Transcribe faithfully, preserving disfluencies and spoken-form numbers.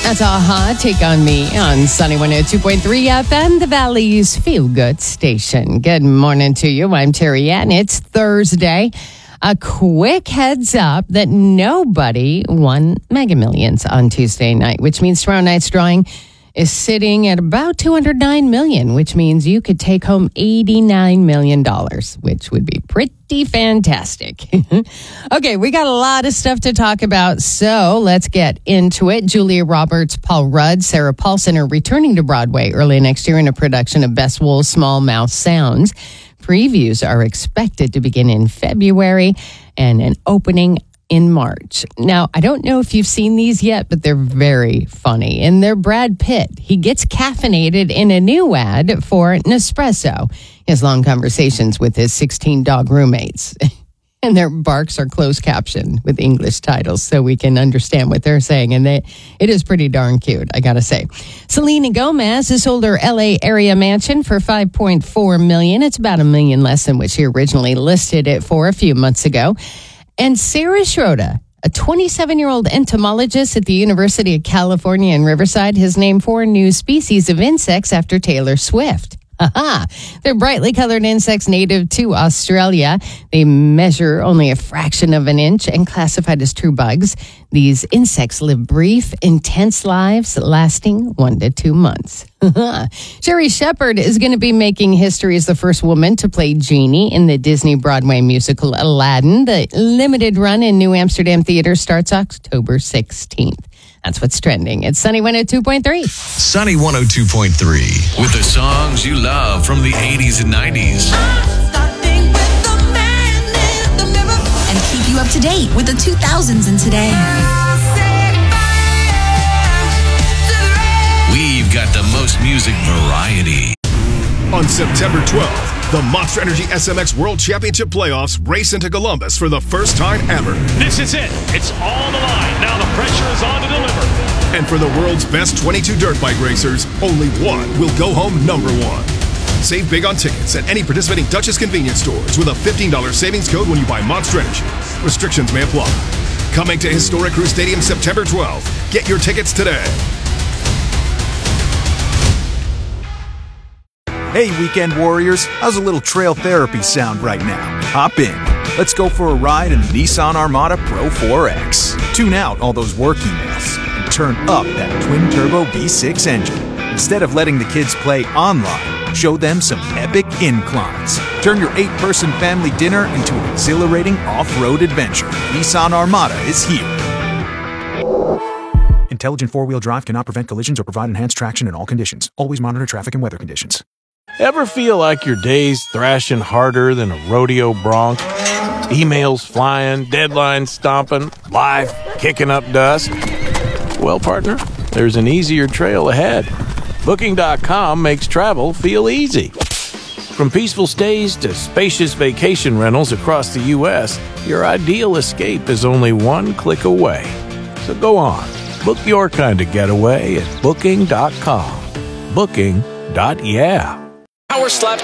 That's a-ha, Take On Me on Sunny one oh two point three F M, the Valley's feel-good station. Good morning to you. I'm Terry Ann. It's Thursday. A quick heads up that nobody won Mega Millions on Tuesday night, which means tomorrow night's drawing is sitting at about two hundred nine million dollars, which means you could take home eighty-nine million dollars, which would be pretty fantastic. Okay, we got a lot of stuff to talk about, so let's get into it. Julia Roberts, Paul Rudd, Sarah Paulson are returning to Broadway early next year in a production of Bess Wool's Small Mouth Sounds. Previews are expected to begin in February and an opening in March. Now, I don't know if you've seen these yet, but they're very funny. And they're Brad Pitt. He gets caffeinated in a new ad for Nespresso. He has long conversations with his sixteen dog roommates. And their barks are closed captioned with English titles so we can understand what they're saying. And they, it is pretty darn cute, I gotta say. Selena Gomez has sold her L A area mansion for five point four million dollars. It's about a million less than what she originally listed it for a few months ago. And Sarah Schroeder, a twenty-seven-year-old entomologist at the University of California in Riverside, has named four new species of insects after Taylor Swift. Aha! They're brightly colored insects native to Australia. They measure only a fraction of an inch and classified as true bugs. These insects live brief, intense lives lasting one to two months. Sherry Shepherd is going to be making history as the first woman to play Genie in the Disney Broadway musical Aladdin. The limited run in New Amsterdam Theater starts October sixteenth. That's what's trending. It's Sunny one oh two point three. Sunny one oh two point three. With the songs you love from the eighties and nineties. And keep you up to date with the two thousands and today. We've got the most music variety. On September twelfth, the Monster Energy S M X World Championship Playoffs race into Columbus for the first time ever. This is it. It's all on the line. Now the pressure is on to deliver. And for the world's best twenty-two dirt bike racers, only one will go home number one. Save big on tickets at any participating Duchess convenience stores with a fifteen dollars savings code when you buy Monster Energy. Restrictions may apply. Coming to Historic Crew Stadium September twelfth. Get your tickets today. Hey, weekend warriors, how's a little trail therapy sound right now? Hop in. Let's go for a ride in the Nissan Armada Pro four X. Tune out all those work emails and turn up that twin-turbo V six engine. Instead of letting the kids play online, show them some epic inclines. Turn your eight-person family dinner into an exhilarating off-road adventure. Nissan Armada is here. Intelligent four-wheel drive cannot prevent collisions or provide enhanced traction in all conditions. Always monitor traffic and weather conditions. Ever feel like your day's thrashing harder than a rodeo bronc? Emails flying, deadlines stomping, life kicking up dust? Well, partner, there's an easier trail ahead. Booking dot com makes travel feel easy. From peaceful stays to spacious vacation rentals across the U S, your ideal escape is only one click away. So go on, book your kind of getaway at Booking dot com. Booking. Yeah. Power Slap